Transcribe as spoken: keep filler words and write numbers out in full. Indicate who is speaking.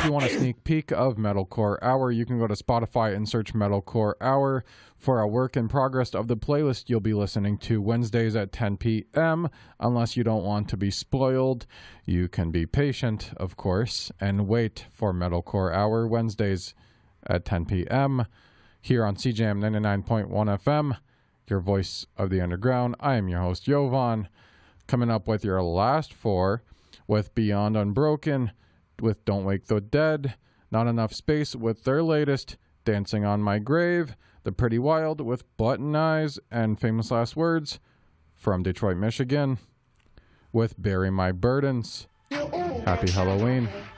Speaker 1: you want a sneak peek of Metalcore Hour, you can go to Spotify and search Metalcore Hour for a work in progress of the playlist you'll be listening to Wednesdays at ten p.m. Unless you don't want to be spoiled, you can be patient, of course, and wait for Metalcore Hour Wednesdays at ten p.m. here on C J M ninety-nine point one F M, your voice of the underground. I am your host, Jovan, coming up with your last four with Beyond Unbroken, with Don't Wake the Dead, Not Enough Space with their latest, Dancing on My Grave, The Pretty Wild with Button Eyes, and Famous Last Words from Detroit, Michigan with Bury My Burdens. Happy Halloween.